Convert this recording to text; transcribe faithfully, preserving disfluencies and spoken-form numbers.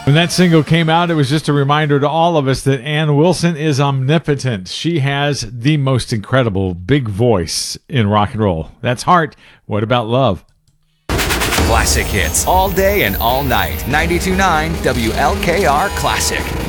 When that single came out, it was just a reminder to all of us that Ann Wilson is omnipotent. She has the most incredible big voice in rock and roll. That's Heart. What about Love? Classic hits all day and all night. ninety-two point nine W L K R Classic.